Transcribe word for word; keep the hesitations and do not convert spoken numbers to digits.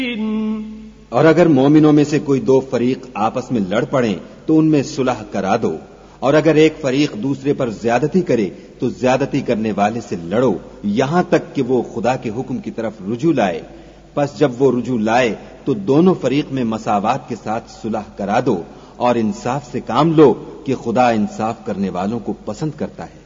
और अगर मोमिनों में से कोई दो फरीक आपस में लड़ पड़े तो उनमें सुलह करा दो, और अगर एक फरीक दूसरे पर ज्यादती करे तो ज्यादती करने वाले से लड़ो यहां तक कि वो खुदा के हुक्म की तरफ रुजू लाए। बस जब वो रुजू लाए तो दोनों फरीक में मसावात के साथ सुलह करा दो और इंसाफ से काम लो कि खुदा इंसाफ करने वालों को पसंद करता है।